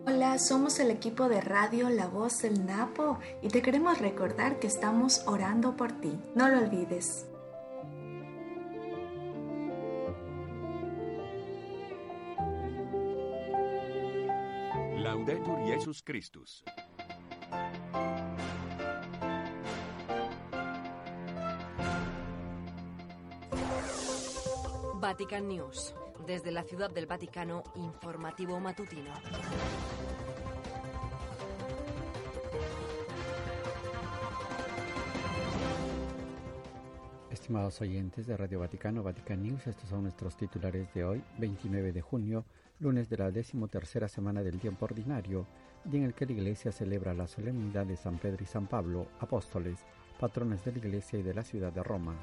Hola, somos el equipo de radio La Voz del Napo y te queremos recordar que estamos orando por ti. No lo olvides. Laudetur Jesus Christus. Vatican News. Desde la Ciudad del Vaticano, informativo matutino. Estimados oyentes de Radio Vaticano, Vatican News, estos son nuestros titulares de hoy, 29 de junio, lunes de la 13ª semana del tiempo ordinario, día en el que la Iglesia celebra la solemnidad de San Pedro y San Pablo, apóstoles, patrones de la Iglesia y de la ciudad de Roma.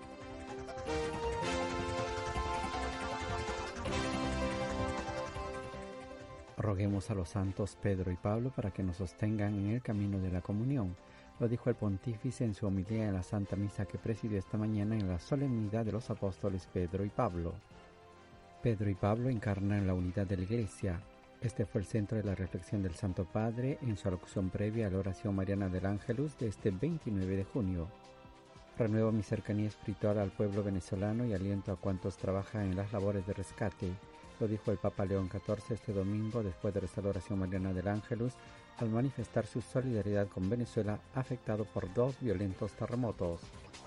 Roguemos a los santos Pedro y Pablo para que nos sostengan en el camino de la comunión. Lo dijo el pontífice en su homilía en la Santa Misa que presidió esta mañana en la solemnidad de los apóstoles Pedro y Pablo. Pedro y Pablo encarnan la unidad de la Iglesia. Este fue el centro de la reflexión del Santo Padre en su alocución previa a la oración mariana del Ángelus de este 29 de junio. Renuevo mi cercanía espiritual al pueblo venezolano y aliento a cuantos trabajan en las labores de rescate. Lo dijo el Papa León XIV este domingo después de esta oración mariana del Ángelus al manifestar su solidaridad con Venezuela afectado por 2 violentos terremotos.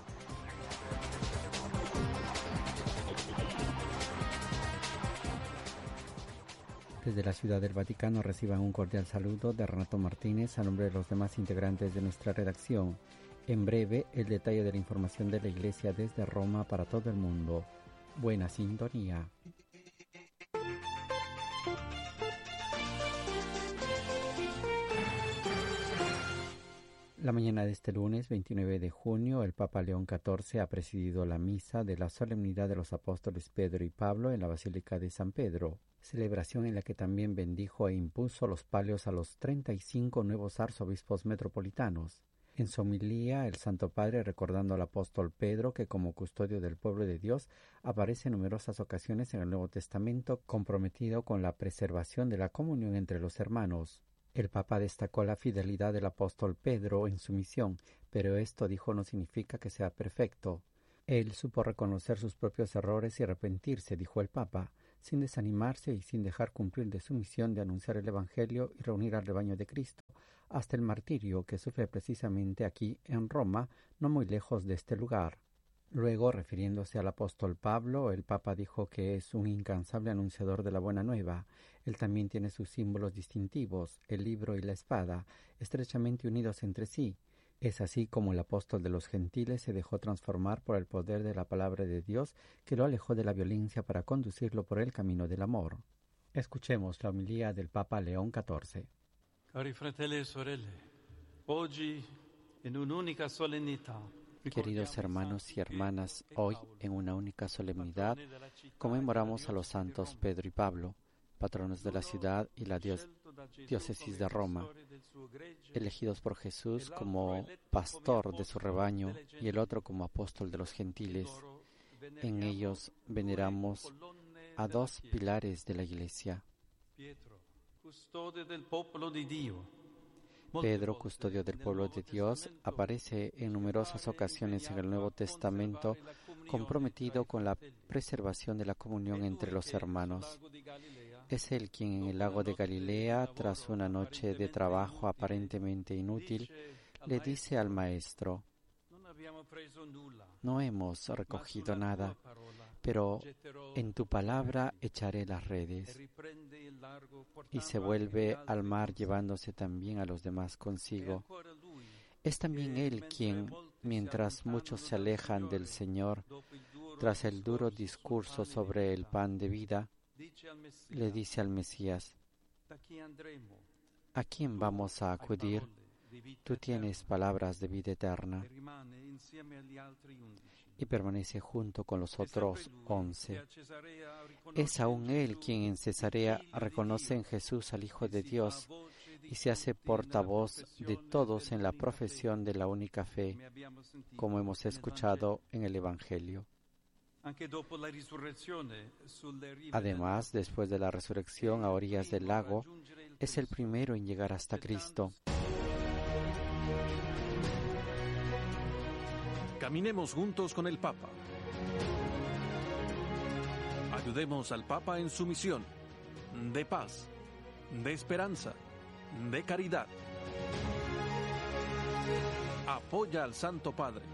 Desde la Ciudad del Vaticano reciban un cordial saludo de Renato Martínez a nombre de los demás integrantes de nuestra redacción. En breve, el detalle de la información de la Iglesia desde Roma para todo el mundo. Buena sintonía. La mañana de este lunes 29 de junio, el Papa León XIV ha presidido la misa de la solemnidad de los apóstoles Pedro y Pablo en la Basílica de San Pedro, celebración en la que también bendijo e impuso los palios a los 35 nuevos arzobispos metropolitanos. En su homilía, el Santo Padre, recordando al apóstol Pedro, que como custodio del pueblo de Dios aparece en numerosas ocasiones en el Nuevo Testamento, comprometido con la preservación de la comunión entre los hermanos. El Papa destacó la fidelidad del apóstol Pedro en su misión, pero esto, dijo, no significa que sea perfecto. Él supo reconocer sus propios errores y arrepentirse, dijo el Papa, sin desanimarse y sin dejar cumplir de su misión de anunciar el Evangelio y reunir al rebaño de Cristo, hasta el martirio que sufre precisamente aquí, en Roma, no muy lejos de este lugar. Luego, refiriéndose al apóstol Pablo, el Papa dijo que es un incansable anunciador de la buena nueva. Él también tiene sus símbolos distintivos, el libro y la espada, estrechamente unidos entre sí. Es así como el apóstol de los gentiles se dejó transformar por el poder de la palabra de Dios, que lo alejó de la violencia para conducirlo por el camino del amor. Escuchemos la homilía del Papa León XIV. Cari fratelli e sorelle, oggi in un'unica solennità. Queridos hermanos y hermanas, hoy, en una única solemnidad, conmemoramos a los santos Pedro y Pablo, patronos de la ciudad y la diócesis de Roma, elegidos por Jesús como pastor de su rebaño y el otro como apóstol de los gentiles. En ellos veneramos a 2 pilares de la Iglesia. Pedro, custodio del pueblo de Dios, aparece en numerosas ocasiones en el Nuevo Testamento comprometido con la preservación de la comunión entre los hermanos. Es él quien en el lago de Galilea, tras una noche de trabajo aparentemente inútil, le dice al Maestro: no hemos recogido nada, pero en tu palabra echaré las redes. Y se vuelve al mar llevándose también a los demás consigo. Es también él quien, mientras muchos se alejan del Señor, tras el duro discurso sobre el pan de vida, le dice al Mesías: ¿a quién vamos a acudir? Tú tienes palabras de vida eterna. Y permanece junto con los otros 11. Es aún él quien en Cesarea reconoce en Jesús al Hijo de Dios y se hace portavoz de todos en la profesión de la única fe, como hemos escuchado en el Evangelio. Además, después de la resurrección a orillas del lago, es el primero en llegar hasta Cristo. Caminemos juntos con el Papa. Ayudemos al Papa en su misión de paz, de esperanza, de caridad. Apoya al Santo Padre.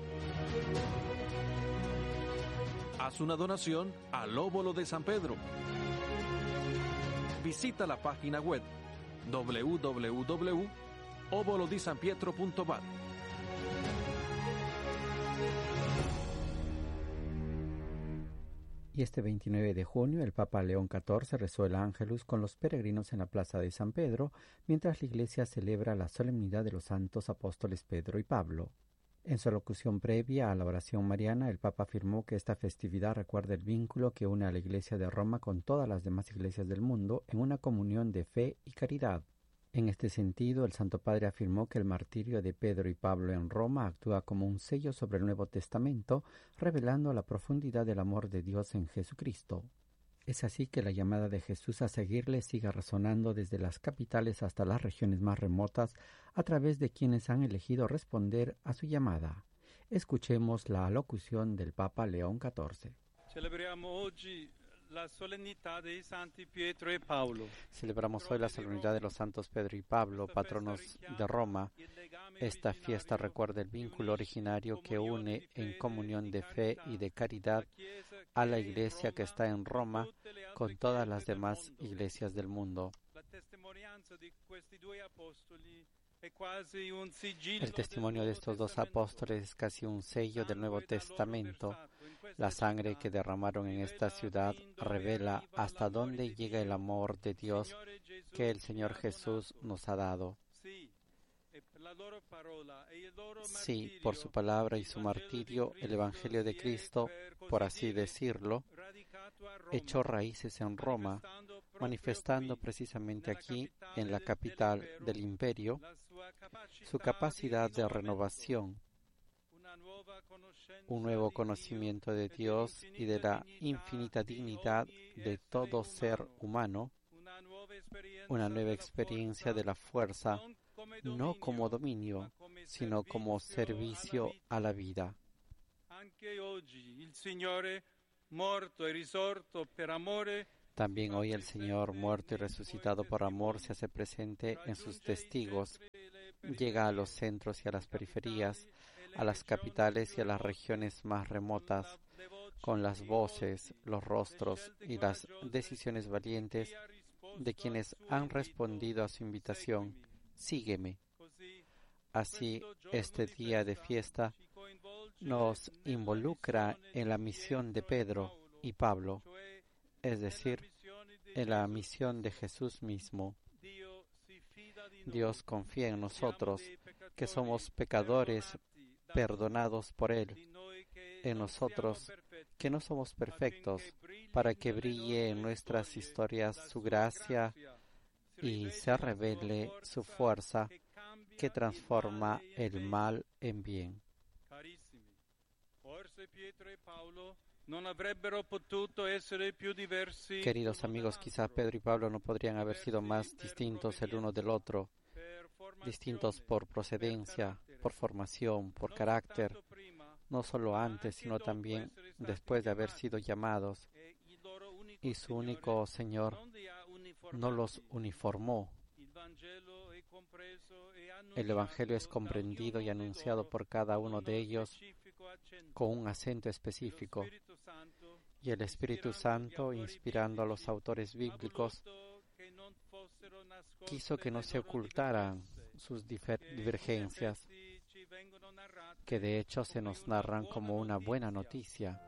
Haz una donación al Óbolo de San Pedro. Visita la página web www.obolodisanpietro.va. Y este 29 de junio el Papa León XIV rezó el Ángelus con los peregrinos en la plaza de San Pedro, mientras la Iglesia celebra la solemnidad de los santos apóstoles Pedro y Pablo. En su alocución previa a la oración mariana, el Papa afirmó que esta festividad recuerda el vínculo que une a la Iglesia de Roma con todas las demás iglesias del mundo en una comunión de fe y caridad. En este sentido, el Santo Padre afirmó que el martirio de Pedro y Pablo en Roma actúa como un sello sobre el Nuevo Testamento, revelando la profundidad del amor de Dios en Jesucristo. Es así que la llamada de Jesús a seguirle sigue resonando desde las capitales hasta las regiones más remotas a través de quienes han elegido responder a su llamada. Escuchemos la alocución del Papa León XIV. Celebramos hoy la solemnidad de los santos Pedro y Pablo, patronos de Roma. Esta fiesta recuerda el vínculo originario que une en comunión de fe y de caridad a la Iglesia que está en Roma con todas las demás iglesias del mundo. El testimonio de estos dos apóstoles es casi un sello del Nuevo Testamento. La sangre que derramaron en esta ciudad revela hasta dónde llega el amor de Dios que el Señor Jesús nos ha dado. Sí, por su palabra y su martirio, el Evangelio de Cristo, por así decirlo, echó raíces en Roma, manifestando precisamente aquí, en la capital del imperio, su capacidad de renovación, un nuevo conocimiento de Dios y de la infinita dignidad de todo ser humano, una nueva experiencia de la fuerza, no como dominio, sino como servicio a la vida. También hoy el Señor, muerto y resucitado por amor, se hace presente en sus testigos. Llega a los centros y a las periferias, a las capitales y a las regiones más remotas, con las voces, los rostros y las decisiones valientes de quienes han respondido a su invitación: sígueme. Así, este día de fiesta nos involucra en la misión de Pedro y Pablo, es decir, en la misión de Jesús mismo. Dios confía en nosotros, que somos pecadores perdonados por Él, en nosotros, que no somos perfectos, para que brille en nuestras historias su gracia y se revele su fuerza que transforma el mal en bien. Queridos amigos, quizás Pedro y Pablo no podrían haber sido más distintos el uno del otro, distintos por procedencia, por formación, por carácter, no solo antes, sino también después de haber sido llamados. Y su único Señor no los uniformó. El Evangelio es comprendido y anunciado por cada uno de ellos con un acento específico. Y el Espíritu Santo, inspirando a los autores bíblicos, quiso que no se ocultaran sus divergencias, que de hecho se nos narran como una buena noticia.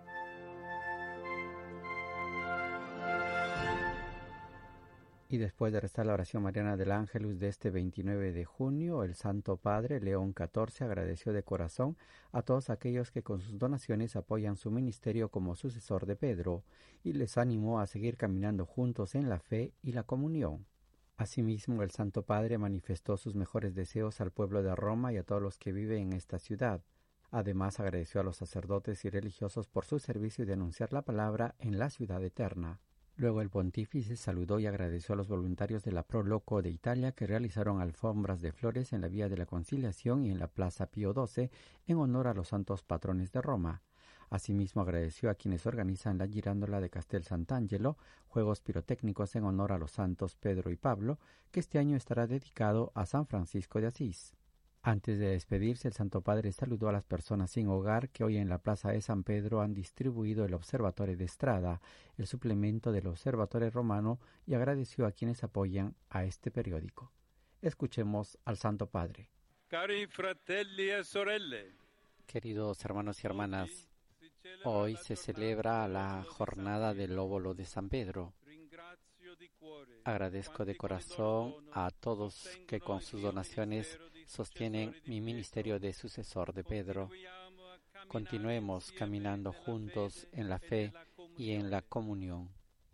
Y después de rezar la oración mariana del Ángelus de este 29 de junio, el Santo Padre León XIV agradeció de corazón a todos aquellos que con sus donaciones apoyan su ministerio como sucesor de Pedro y les animó a seguir caminando juntos en la fe y la comunión. Asimismo, el Santo Padre manifestó sus mejores deseos al pueblo de Roma y a todos los que viven en esta ciudad. Además, agradeció a los sacerdotes y religiosos por su servicio de anunciar la palabra en la ciudad eterna. Luego el pontífice saludó y agradeció a los voluntarios de la Pro Loco de Italia que realizaron alfombras de flores en la Vía de la Conciliación y en la Plaza Pío XII en honor a los santos patrones de Roma. Asimismo agradeció a quienes organizan la Girandola de Castel Sant'Angelo, juegos pirotécnicos en honor a los santos Pedro y Pablo, que este año estará dedicado a San Francisco de Asís. Antes de despedirse, el Santo Padre saludó a las personas sin hogar que hoy en la Plaza de San Pedro han distribuido el Observatore de Strada, el suplemento del Observatore Romano, y agradeció a quienes apoyan a este periódico. Escuchemos al Santo Padre. Cari fratelli e sorelle. Queridos hermanos y hermanas, hoy se celebra la jornada del óbolo de San Pedro. Agradezco de corazón a todos que con sus donaciones sostienen mi ministerio de sucesor de Pedro. Continuemos caminando juntos en la fe y en la comunión.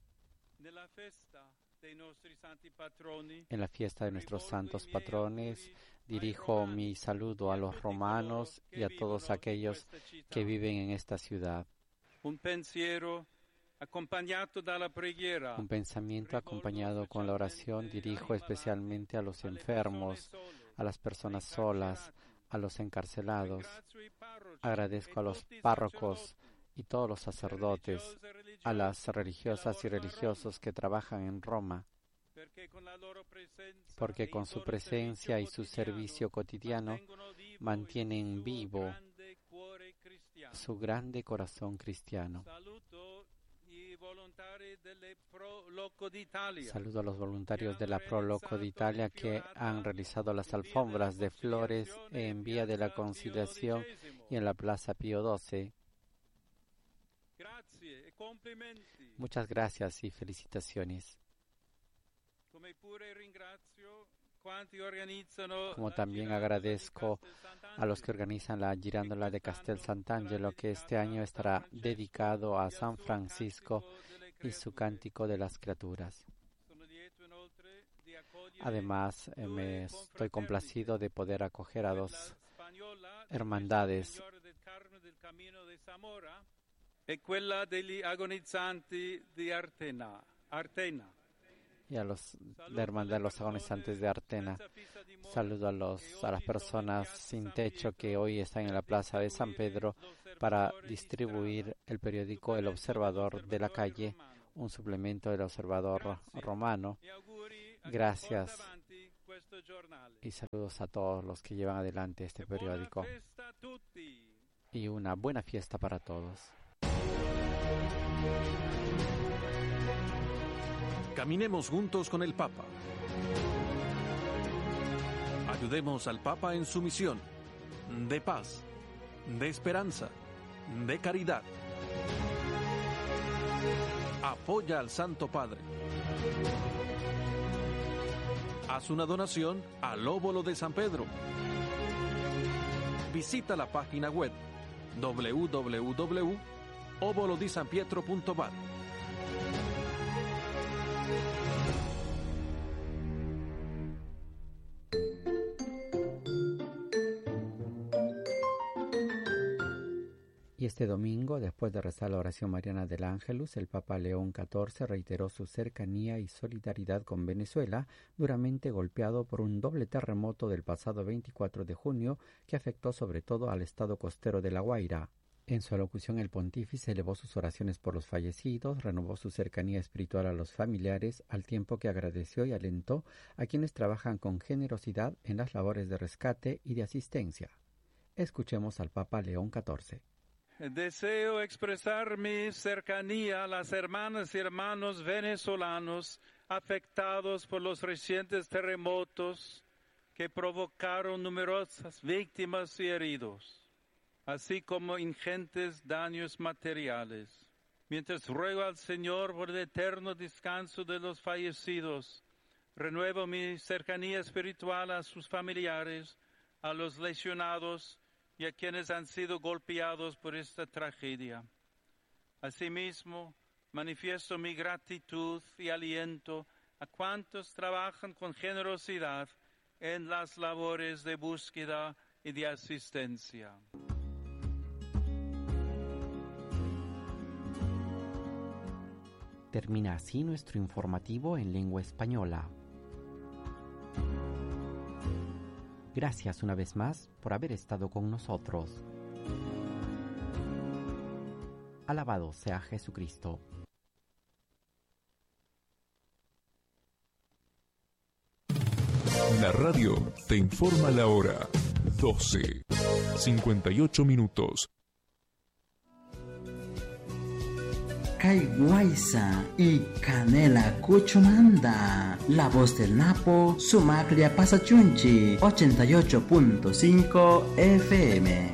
En la fiesta de nuestros santos patrones, dirijo mi saludo a los romanos y a todos aquellos que viven en esta ciudad. Un pensamiento acompañado con la oración dirijo especialmente a los enfermos, a las personas solas, a los encarcelados. Agradezco a los párrocos y todos los sacerdotes, a las religiosas y religiosos que trabajan en Roma, porque con su presencia y su servicio cotidiano mantienen vivo su grande corazón cristiano. Saludo a los voluntarios de la Pro Loco de Italia que han realizado las alfombras de flores en Vía de la Conciliación y en la Plaza Pío XII. Muchas gracias y felicitaciones. Como también agradezco a los que organizan la Girandola de Castel Sant'Angelo, que este año estará dedicado a San Francisco y su Cántico de las Criaturas. Además, me estoy complacido de poder acoger a dos hermandades, y a la Hermandad de los Agonizantes de Artena. Saludo a las personas sin techo que hoy están en la Plaza de San Pedro para distribuir el periódico El Observador de la Calle, un suplemento del Observador Romano. Gracias y saludos a todos los que llevan adelante este periódico. Y una buena fiesta para todos. Caminemos juntos con el Papa. Ayudemos al Papa en su misión de paz, de esperanza, de caridad. Apoya al Santo Padre. Haz una donación al Óbolo de San Pedro. Visita la página web www.obolodisanpietro.va. Y este domingo, después de rezar la oración mariana del Ángelus, el Papa León XIV reiteró su cercanía y solidaridad con Venezuela, duramente golpeado por un doble terremoto del pasado 24 de junio que afectó sobre todo al estado costero de La Guaira. En su alocución, el pontífice elevó sus oraciones por los fallecidos, renovó su cercanía espiritual a los familiares, al tiempo que agradeció y alentó a quienes trabajan con generosidad en las labores de rescate y de asistencia. Escuchemos al Papa León XIV. Deseo expresar mi cercanía a las hermanas y hermanos venezolanos afectados por los recientes terremotos que provocaron numerosas víctimas y heridos, así como ingentes daños materiales. Mientras ruego al Señor por el eterno descanso de los fallecidos, renuevo mi cercanía espiritual a sus familiares, a los lesionados y a quienes han sido golpeados por esta tragedia. Asimismo, manifiesto mi gratitud y aliento a cuantos trabajan con generosidad en las labores de búsqueda y de asistencia. Termina así nuestro informativo en lengua española. Gracias una vez más por haber estado con nosotros. Alabado sea Jesucristo. La radio te informa la hora. 12:58 minutos. Caiguaisa y Canela Cuchumanda. La voz del Napo, Sumaglia Pasachunchi, 88.5 FM.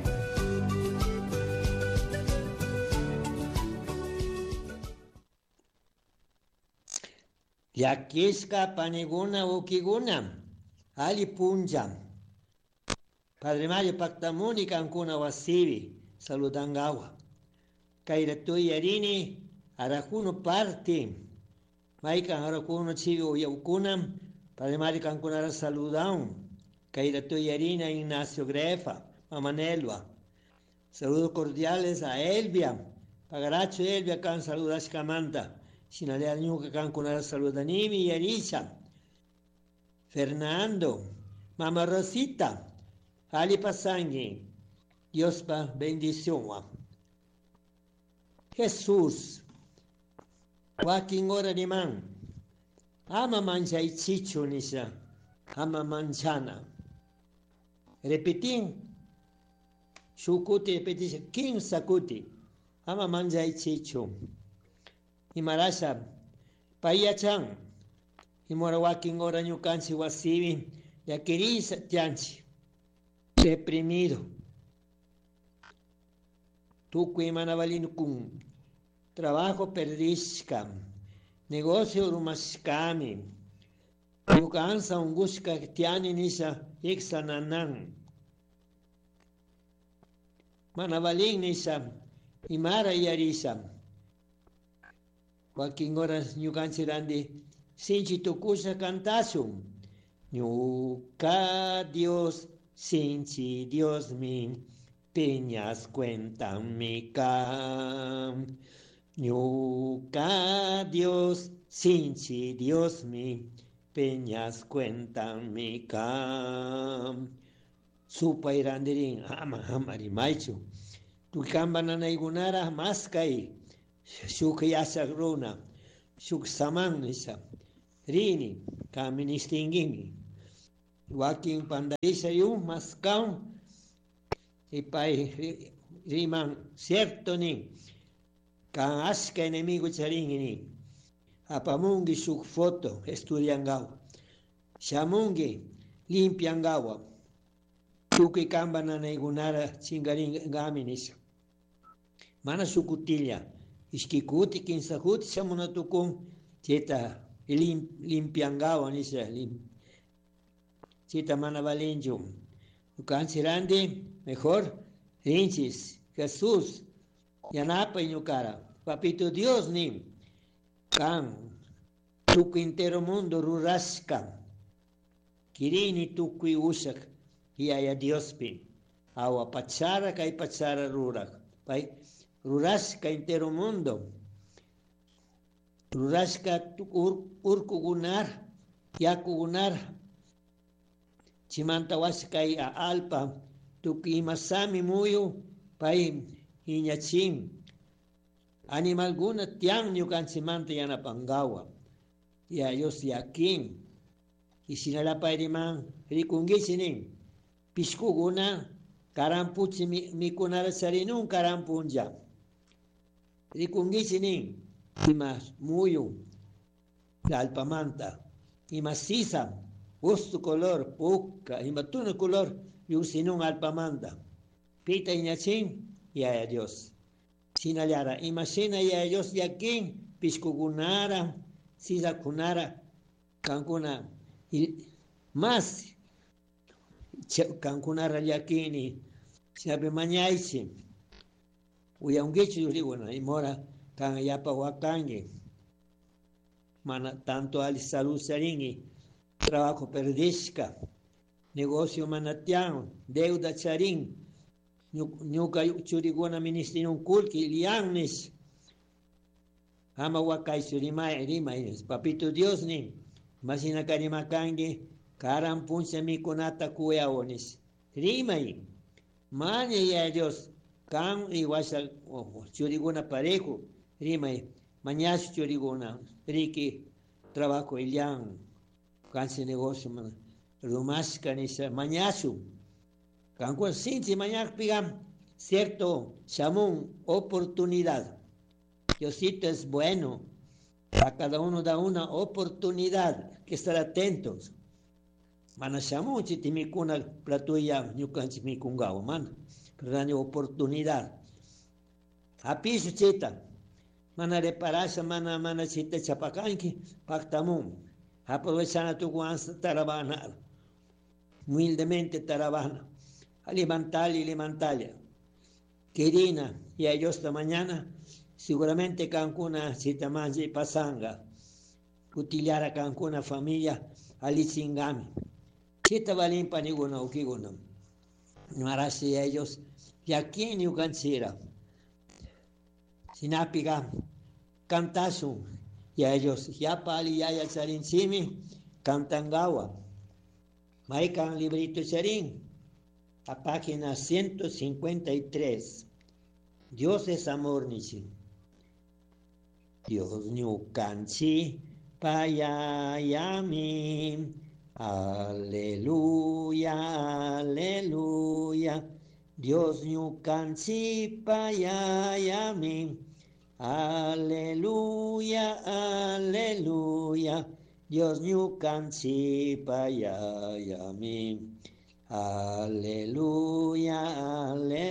Yakiska paniguna ukiguna, ali punja. Padre Mario Pactamuni Cancuna Wasivi, saludangawa. Kairatu Yarini, Arakuno Parti, Maikan Arakuno Chivi Uyaukunam, Padre Mario Cancunara saludão. Kairatu Yarina Ignacio Grefa, Mamanelua. Saludos cordiales a Elvia, Pagaracho Elvia Can saludas Camanta. Sinalea Ñuca Cancunara saludanimi y Arisha. Fernando, Mama Rosita, Ali Pasangui, Dios pa bendición. Jesús, Joaquín Hora de Man, Ama Mancha y Chicho Nisha, Ama Manchana. Repetín, Shukuti repetition, King Sakuti, Ama Manja y Chicho. Himarasha, Payachan, Himora Joaquín Hora Ñucanchi Wasivi, Yaquirisa Tianchi, deprimido. Tucui Manavalino con trabajo perdisca, negocio rumascami, yucansa unguska tiani nisa ixananan. Manavalin nisa, Imara yarisa. Joaquín Horas Ñucanchirandi, Sinchi Tucusa Cantasum. Ñuca Dios, Sinchi Dios mi, peñas cuentan mi cam. Ñuca Dios, Sinchi Dios mi, peñas cuentan mi cam. Supa irandirin, amari maichu. Tu cambanana igunara maskai. Shuk yasagruna, shuk samanisa, rini, kaministingini. Joaquín Pandarisa yu mascam, y pai riman cierto ni, kan aska enemigo charingini. Apamungi shuk foto, estudiangawa. Shamungi, limpiangawa. Shuki kambanana igunara chingaringaminisa. Mana sukutilla. Iskikuti kinsakuti samunatukun chita limpiangawa nisa chita manabalinjum. Ukansirandi mejor rinchis Jesús yanapa iñukara. Papito Dios ni kan tuku entero mundo rurasca. Kirini tuku usak hiaya Diospin. Awa pachara kai pachara rurak. Pai Rurasca entero mundo. Rurasca urkugunar, yakugunar. Chimantawaskai a alpa, tukimasami muyu, pai iñachim. Animal guna tiang nyukan simanta yanapangawa. Ya yos yakin. Isinalapay rimang rikungisining. Piskuguna, karampuchi mikunara sarinung karampunja. Rikungisining, imas muyu, la alpamanta, imas sisa, gusto color, puca, imatuno color, yusinung alpamanta. Pita iñachin, ya Dios. Sinalara, imashina ya Dios yakin, piscugunara, sisa kunara, kankuna, más, kankunara yakini, sabe mañaichi. Uyaungichi yuriguna imora kan yapa wakangi. Mana tanto ali salud saringi, trabajo perdisca, negocio manatiano, deuda charing, ñuka churiguna ministrin kulki liangnis. ama wakaisu rimay, papito Dios ni, masina karimakangi, karan puncha mikunata kuyaonis, rimay, maña ya Dios, kan iwasa churiguna parejo, rimay, mañas churiguna, riki, trabajo ilian, kanse negocio, rumas kanisa, mañasu, kankuan sinti mañak pigam, cierto, chamón, oportunidad. Diosito es bueno, a cada uno da una oportunidad, que estar atentos. Mana chamón, chitimikuna, platuya, ñukanchi mikungao, man, pero daño oportunidad. Apisu chita, mana reparasa, mana chita chapacanqui, pactamón, aprovechando tu guanza, taravana, humildemente taravana. A levantarle. Querina, y a ellos esta mañana, seguramente Cancuna, Chitamanji y Pasanga, utiliar a Cancuna familia, Alichingami. Chita Valimpa ninguna o Kiguna. No hará si ellos, y aquí ni Ucancira. Sinapiga, Cantasu, y a ellos, ya Pali, ya Charinchimi, Cantangawa. Maikan librito Charín. A página 153. Dios es amor, Nichi. Dios ñukanchi payayami. Aleluya, aleluya. Dios ñukanchi payayami. Aleluya, aleluya. Dios ñukanchi payayami. Aleluya,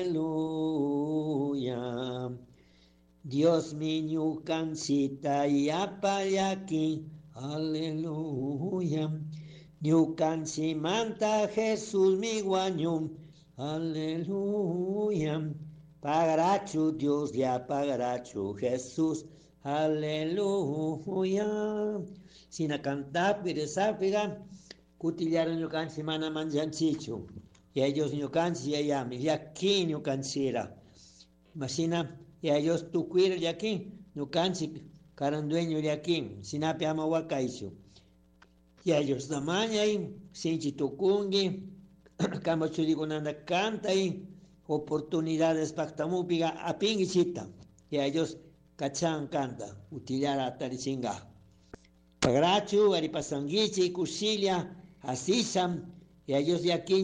aleluya. Dios mi ñukancita yapayaki. Aleluya. Ñukanci manta Jesús mi guaño. Aleluya. Pagarachu Dios ya pagarachu Jesús. Aleluya. Sin a cantar, piresápiga. Cutillaron ñukanci mana manjanchichu. Y ellos ñukanci yayami. Y aquí ñukancira. Masina, y ellos tucuir y aquí. Ñukanci carandueño y aquí. Sinapi ama wakaichu. Y ellos tamaña y sinchi tukungi. Kamachurigunanda canta y oportunidades pactamupiga apingichita. Y ellos cachan canta. Utillar a tarichinga. Pagrachu, aripasanguichi, cusilia. Así y ellos de aquí